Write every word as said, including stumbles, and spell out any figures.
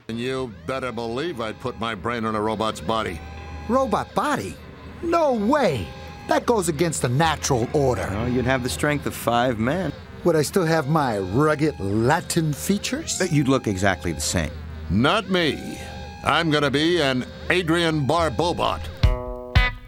And you better believe I'd put my brain in a robot's body. Robot body? No way! That goes against the natural order. Well, you'd have the strength of five men. Would I still have my rugged Latin features? You'd look exactly the same. Not me. I'm gonna be an Adrian Barbobot.